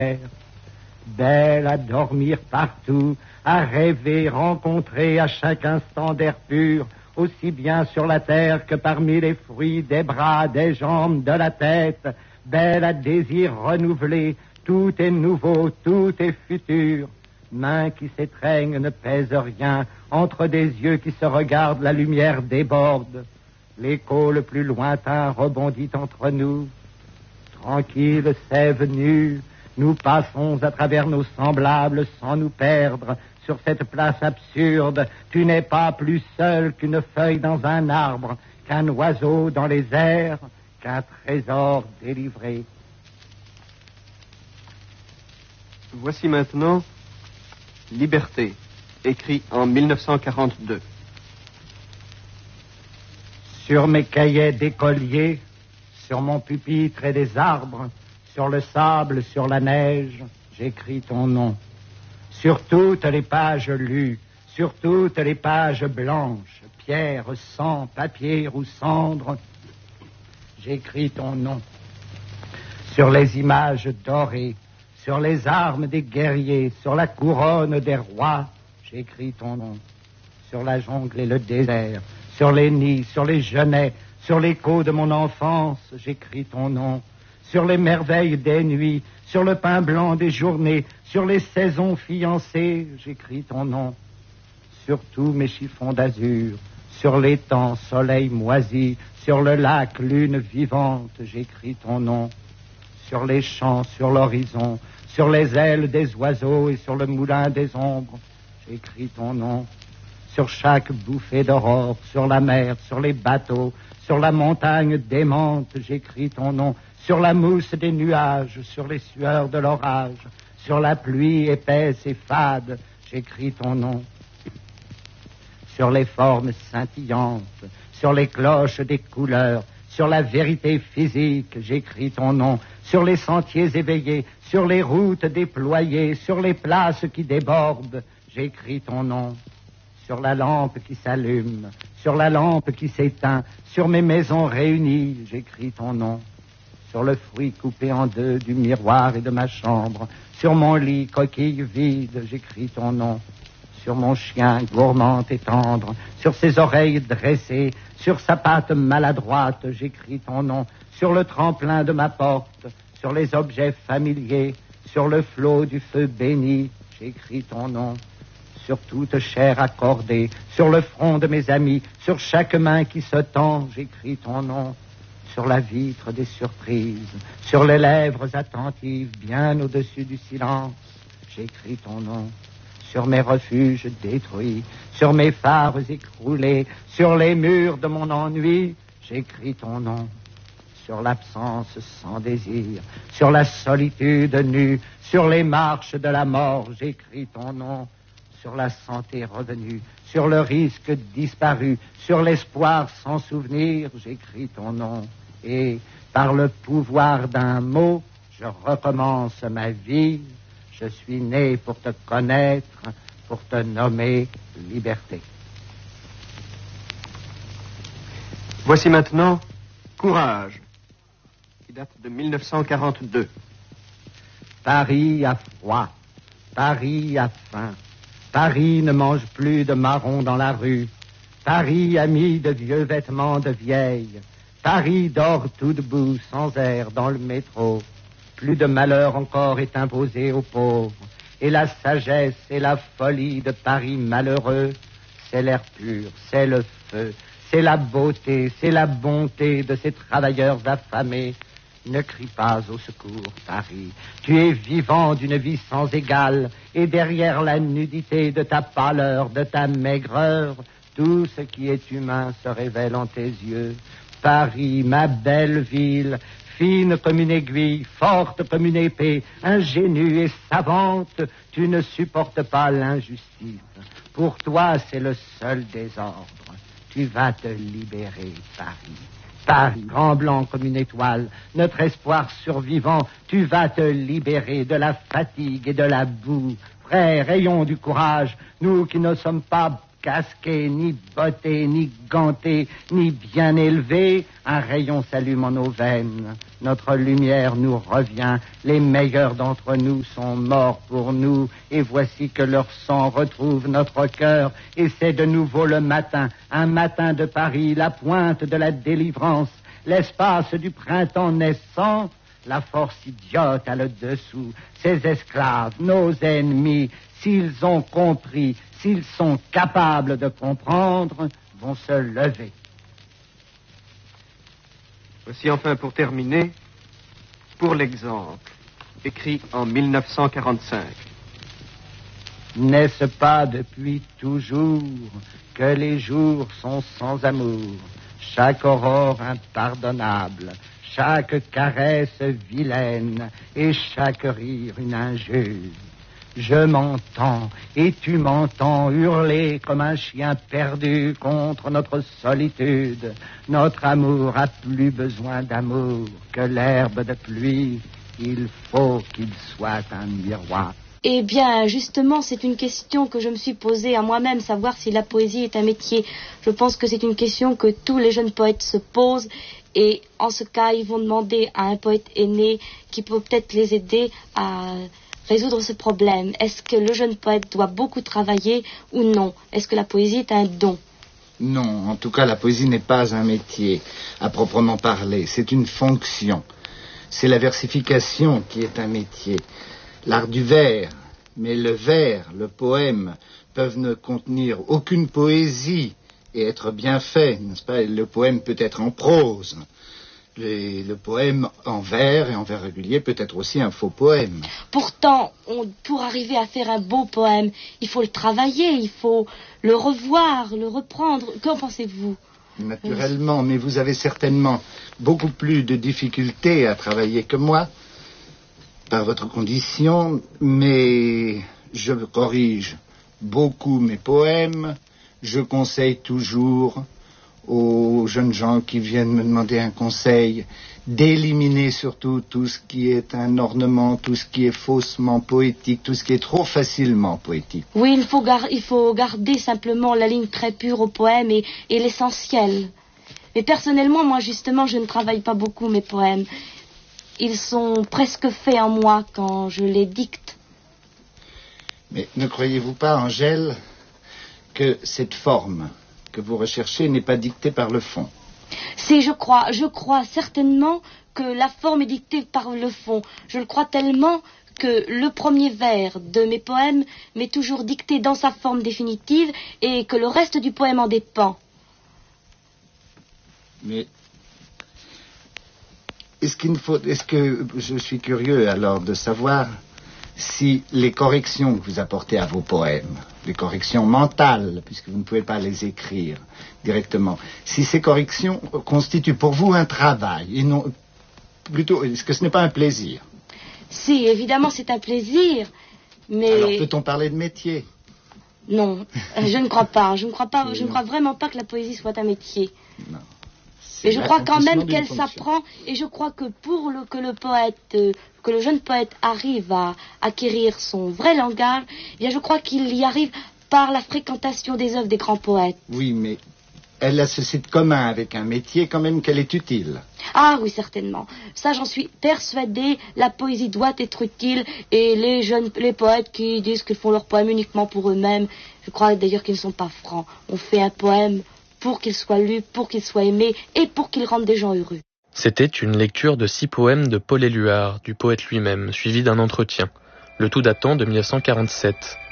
Belle à dormir partout, à rêver, rencontrer à chaque instant d'air pur, aussi bien sur la terre que parmi les fruits des bras, des jambes, de la tête. Belle à désir renouvelé, tout est nouveau, tout est futur. Mains qui s'étreignent ne pèsent rien, entre des yeux qui se regardent, la lumière déborde. L'écho le plus lointain rebondit entre nous. Tranquille, c'est venu. Nous passons à travers nos semblables sans nous perdre. Sur cette place absurde, tu n'es pas plus seul qu'une feuille dans un arbre, qu'un oiseau dans les airs, qu'un trésor délivré. Voici maintenant Liberté, écrit en 1942. Sur mes cahiers d'écolier, sur mon pupitre et des arbres, sur le sable, sur la neige, j'écris ton nom. Sur toutes les pages lues, sur toutes les pages blanches, pierre, sang, papier ou cendre, j'écris ton nom. Sur les images dorées, sur les armes des guerriers, sur la couronne des rois, j'écris ton nom. Sur la jungle et le désert, sur les nids, sur les genêts, sur l'écho de mon enfance, j'écris ton nom. Sur les merveilles des nuits, sur le pain blanc des journées, sur les saisons fiancées, j'écris ton nom. Sur tous mes chiffons d'azur, sur l'étang, soleil moisi, sur le lac, lune vivante, j'écris ton nom. Sur les champs, sur l'horizon, sur les ailes des oiseaux et sur le moulin des ombres, j'écris ton nom. Sur chaque bouffée d'aurore, sur la mer, sur les bateaux, sur la montagne démente, j'écris ton nom. Sur la mousse des nuages, sur les sueurs de l'orage, sur la pluie épaisse et fade, j'écris ton nom. Sur les formes scintillantes, sur les cloches des couleurs, sur la vérité physique, j'écris ton nom. Sur les sentiers éveillés, sur les routes déployées, sur les places qui débordent, j'écris ton nom. Sur la lampe qui s'allume, sur la lampe qui s'éteint, sur mes maisons réunies, j'écris ton nom. Sur le fruit coupé en deux du miroir et de ma chambre, sur mon lit, coquille vide, j'écris ton nom. Sur mon chien gourmand et tendre, sur ses oreilles dressées, sur sa patte maladroite, j'écris ton nom. Sur le tremplin de ma porte, sur les objets familiers, sur le flot du feu béni, j'écris ton nom. Sur toute chair accordée, sur le front de mes amis, sur chaque main qui se tend, j'écris ton nom. Sur la vitre des surprises, sur les lèvres attentives, bien au-dessus du silence, j'écris ton nom. Sur mes refuges détruits, sur mes phares écroulés, sur les murs de mon ennui, j'écris ton nom. Sur l'absence sans désir, sur la solitude nue, sur les marches de la mort, j'écris ton nom. Sur la santé revenue, sur le risque disparu, sur l'espoir sans souvenir, j'écris ton nom. Et par le pouvoir d'un mot, je recommence ma vie. Je suis né pour te connaître, pour te nommer Liberté. Voici maintenant Courage, qui date de 1942. Paris a froid, Paris a faim, Paris ne mange plus de marrons dans la rue, Paris a mis de vieux vêtements de vieilles, Paris dort tout debout, sans air, dans le métro. Plus de malheur encore est imposé aux pauvres. Et la sagesse et la folie de Paris malheureux, c'est l'air pur, c'est le feu, c'est la beauté, c'est la bonté de ces travailleurs affamés. Ne crie pas au secours, Paris. Tu es vivant d'une vie sans égale, et derrière la nudité de ta pâleur, de ta maigreur, tout ce qui est humain se révèle en tes yeux. Paris, ma belle ville, fine comme une aiguille, forte comme une épée, ingénue et savante, tu ne supportes pas l'injustice. Pour toi, c'est le seul désordre. Tu vas te libérer, Paris. Paris, grand blanc comme une étoile, notre espoir survivant, tu vas te libérer de la fatigue et de la boue. Frère, ayons du courage, nous qui ne sommes pas casqués, ni bottés, ni gantés, ni bien élevés, un rayon s'allume en nos veines. Notre lumière nous revient, les meilleurs d'entre nous sont morts pour nous, et voici que leur sang retrouve notre cœur, et c'est de nouveau le matin, un matin de Paris, la pointe de la délivrance, l'espace du printemps naissant. La force idiote a le dessous. Ces esclaves, nos ennemis, s'ils ont compris, s'ils sont capables de comprendre, vont se lever. Voici enfin pour terminer, Pour l'exemple, écrit en 1945. N'est-ce pas depuis toujours que les jours sont sans amour, chaque aurore impardonnable, chaque caresse vilaine et chaque rire une injure? Je m'entends et tu m'entends hurler comme un chien perdu contre notre solitude. Notre amour a plus besoin d'amour que l'herbe de pluie. Il faut qu'il soit un miroir. Eh bien, justement, c'est une question que je me suis posée à moi-même, savoir si la poésie est un métier. Je pense que c'est une question que tous les jeunes poètes se posent. Et en ce cas, ils vont demander à un poète aîné qui peut peut-être les aider à résoudre ce problème. Est-ce que le jeune poète doit beaucoup travailler ou non? Est-ce que la poésie est un don? Non, en tout cas, la poésie n'est pas un métier à proprement parler. C'est une fonction. C'est la versification qui est un métier. L'art du vers, mais le vers, le poème, peuvent ne contenir aucune poésie et être bien fait, n'est-ce pas? Le poème peut être en prose. Le poème en vers et en vers régulier peut être aussi un faux poème. Pourtant, pour arriver à faire un beau poème, il faut le travailler, il faut le revoir, le reprendre. Qu'en pensez-vous? Naturellement, mais vous avez certainement beaucoup plus de difficultés à travailler que moi, par votre condition, mais je corrige beaucoup mes poèmes. Je conseille toujours aux jeunes gens qui viennent me demander un conseil d'éliminer surtout tout ce qui est un ornement, tout ce qui est faussement poétique, tout ce qui est trop facilement poétique. Oui, il faut garder simplement la ligne très pure au poème et l'essentiel. Mais personnellement, moi justement, je ne travaille pas beaucoup mes poèmes. Ils sont presque faits en moi quand je les dicte. Mais ne croyez-vous pas, Angèle, que cette forme que vous recherchez n'est pas dictée par le fond? Si, je crois certainement que la forme est dictée par le fond. Je le crois tellement que le premier vers de mes poèmes m'est toujours dicté dans sa forme définitive et que le reste du poème en dépend. Mais est-ce que je suis curieux alors de savoir si les corrections que vous apportez à vos poèmes, les corrections mentales, puisque vous ne pouvez pas les écrire directement, si ces corrections constituent pour vous un travail, et non plutôt, est-ce que ce n'est pas un plaisir? Si, évidemment, c'est un plaisir, mais... Alors peut-on parler de métier? Non, je ne crois pas. Je ne crois vraiment pas que la poésie soit un métier. Non. Mais je crois quand même qu'elle s'apprend, et je crois que que le jeune poète arrive à acquérir son vrai langage, eh bien je crois qu'il y arrive par la fréquentation des œuvres des grands poètes. Oui, mais elle a ceci de commun avec un métier quand même qu'elle est utile. Ah oui, certainement. Ça, j'en suis persuadée. La poésie doit être utile, et les poètes qui disent qu'ils font leurs poèmes uniquement pour eux-mêmes, je crois d'ailleurs qu'ils ne sont pas francs. On fait un poème pour qu'il soit lu, pour qu'il soit aimé et pour qu'il rende des gens heureux. C'était une lecture de 6 poèmes de Paul Éluard, du poète lui-même, suivi d'un entretien, le tout datant de 1947.